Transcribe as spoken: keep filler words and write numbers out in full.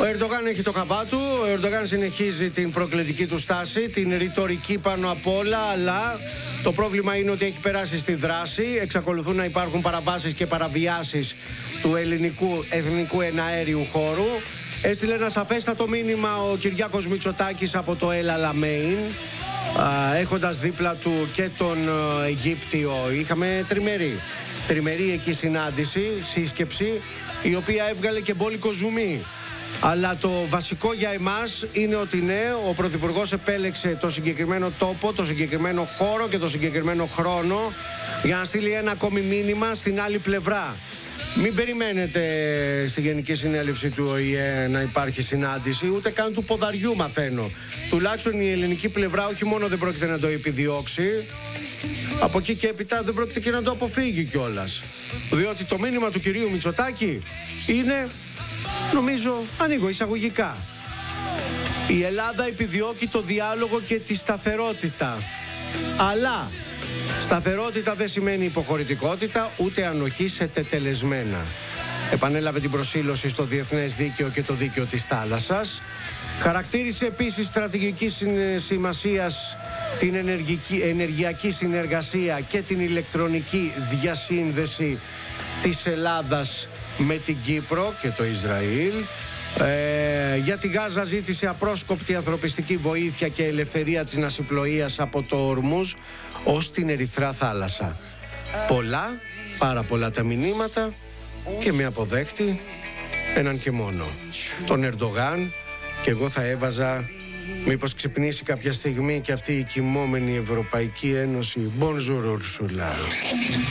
Ερντογάν έχει το χαβά του. Ο Ερντογάν συνεχίζει την προκλητική του στάση, την ρητορική πάνω απ' όλα, αλλά το πρόβλημα είναι ότι έχει περάσει στη δράση. Εξακολουθούν να υπάρχουν παραβάσεις και παραβιάσεις του ελληνικού εθνικού εναέριου χώρου. Έστειλε ένα σαφέστατο μήνυμα ο Κυριάκος Μητσοτάκης από το El Alamein, έχοντας δίπλα του και τον Αιγύπτιο. Είχαμε τριμερή. Τριμερή εκεί συνάντηση, σύσκεψη, η οποία έβγαλε και μπόλικο ζουμί. Αλλά το βασικό για εμάς είναι ότι ναι, ο Πρωθυπουργός επέλεξε το συγκεκριμένο τόπο, το συγκεκριμένο χώρο και το συγκεκριμένο χρόνο για να στείλει ένα ακόμη μήνυμα στην άλλη πλευρά. Μην περιμένετε στη Γενική Συνέλευση του Ο Η Ε να υπάρχει συνάντηση, ούτε καν του ποδαριού μαθαίνω. Τουλάχιστον η ελληνική πλευρά όχι μόνο δεν πρόκειται να το επιδιώξει, από εκεί και έπειτα δεν πρόκειται και να το αποφύγει κιόλας. Διότι το μήνυμα του κυρίου Μητσοτάκη είναι, νομίζω, ανοίγω εισαγωγικά: η Ελλάδα επιδιώκει το διάλογο και τη σταθερότητα. Αλλά σταθερότητα δεν σημαίνει υποχωρητικότητα, ούτε ανοχή σε τετελεσμένα. Επανέλαβε την προσήλωση στο διεθνές δίκαιο και το δίκαιο της θάλασσας. Χαρακτήρισε επίσης στρατηγική σημασίας την ενεργική, ενεργειακή συνεργασία και την ηλεκτρονική διασύνδεση της Ελλάδας με την Κύπρο και το Ισραήλ. Ε, για τη Γάζα ζήτησε απρόσκοπτη ανθρωπιστική βοήθεια και ελευθερία της ναυσιπλοείας από το Ορμούζ ως την Ερυθρά θάλασσα. Πολλά, πάρα πολλά τα μηνύματα και με αποδέχτη έναν και μόνο, τον Ερντογάν. Και εγώ θα έβαζα, μήπως ξυπνήσει κάποια στιγμή και αυτή η κοιμόμενη Ευρωπαϊκή Ένωση. Bonjour Ursula.